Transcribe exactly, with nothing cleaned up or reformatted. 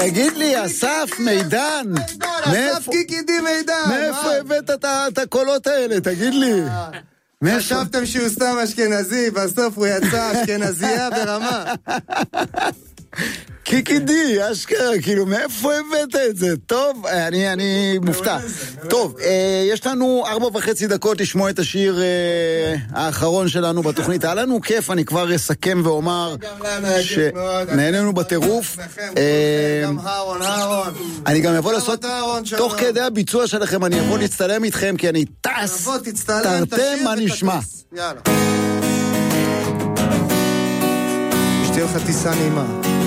תגיד לי, אסף מידן. אסף קיקידי מידן. מאיפה הבאת את הקולות האלה? תגיד לי. חשבתם שהוא סתם אשכנזי, בסוף הוא יצא אשכנזייה ברמה. קיקידי, אשכרה, כאילו, מאיפה הבאת את זה? טוב, אני, אני מופתע. טוב, יש לנו ארבע וחצי דקות לשמוע את השיר האחרון שלנו בתוכנית. היה לנו כיף, אני כבר אסכם ואומר שנהנינו בטירוף. גם הרון, הרון. אני גם אבוא לעשות, תוך כדי הביצוע שלכם, אני אבוא להצטלם איתכם, כי אני טס, תרתם מה נשמע. יאללה. שתהיה לך טיסה נעימה.